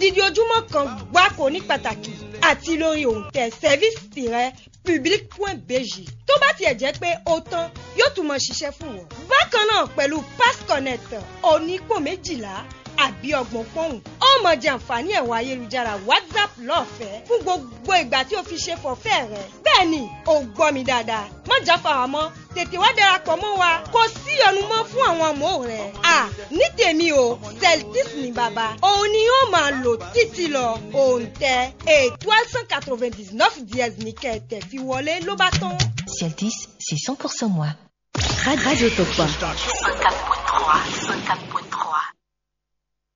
dídí ojúmọ́ kan gbáko ní pàtàkì àti lórí òǹtẹ̀ service-public.bg tó bá tiẹ̀ jẹ́ pé ó tán yóò tún mọ ṣiṣẹ́ fún wọn. bákan náà pẹ̀lú PassConnect onípò 12 àbí 30 pọ́ùn ó mọ̀ jẹ àǹfààní ẹ̀wọ̀ ayélujára WhatsApp lọ́fẹ̀ẹ́ fún gbogbo ìgbà tí o fi ṣe fọ̀fẹ́ rẹ̀. bẹ́ẹ̀ ni o gbọ́ mi dáadáa má jáfara mọ́ tètè wá darapọ̀ mọ́ wa kò sí ọ̀nù mọ́ fún àwọn ọmọ rẹ̀. ní tèmi o Celtis ní bàbá òun ni yóò máa lò títí lọ òǹtẹ̀ étoile 199 dièse ní kẹ̀tẹ̀ fi wọlé ló bá tán. Celtis, c'est 100% moi. Radio Topa. 104.3.